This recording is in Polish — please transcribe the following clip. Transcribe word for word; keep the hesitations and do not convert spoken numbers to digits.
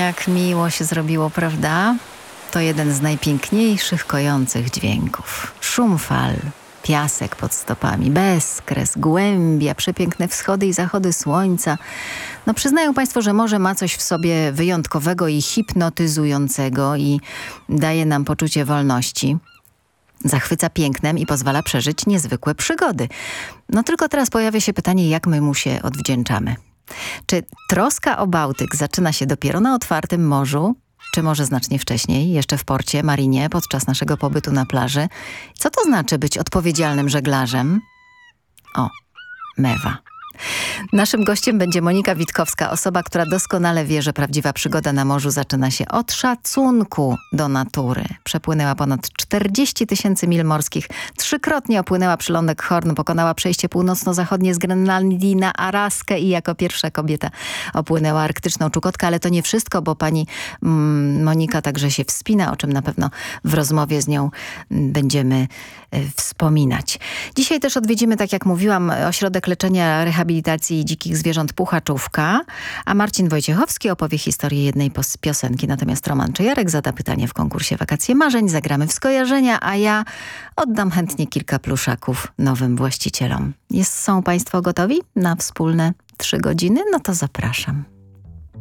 jak miło się zrobiło, prawda? To jeden z najpiękniejszych, kojących dźwięków. Szum fal, piasek pod stopami, bezkres, głębia, przepiękne wschody i zachody słońca. No przyznają Państwo, że morze ma coś w sobie wyjątkowego i hipnotyzującego i daje nam poczucie wolności. Zachwyca pięknem i pozwala przeżyć niezwykłe przygody. No tylko teraz pojawia się pytanie, jak my mu się odwdzięczamy. Czy troska o Bałtyk zaczyna się dopiero na otwartym morzu? Czy może znacznie wcześniej, jeszcze w porcie, marinie, podczas naszego pobytu na plaży? Co to znaczy być odpowiedzialnym żeglarzem? O, mewa. Naszym gościem będzie Monika Witkowska, osoba, która doskonale wie, że prawdziwa przygoda na morzu zaczyna się od szacunku do natury. Przepłynęła ponad czterdzieści tysięcy mil morskich, trzykrotnie opłynęła przylądek Horn, pokonała przejście północno-zachodnie z Grenlandii na Alaskę i jako pierwsza kobieta opłynęła arktyczną Czukotkę, ale to nie wszystko, bo pani mm, Monika także się wspina, o czym na pewno w rozmowie z nią będziemy y, wspominać. Dzisiaj też odwiedzimy, tak jak mówiłam, ośrodek leczenia rehabilitacji dzikich zwierząt Puchaczówka, a Marcin Wojciechowski opowie historię jednej piosenki. Natomiast Roman Czejarek zada pytanie w konkursie Wakacje Marzeń, zagramy w skojarzenia, a ja oddam chętnie kilka pluszaków nowym właścicielom. Jest, są Państwo gotowi na wspólne trzy godziny? No to zapraszam.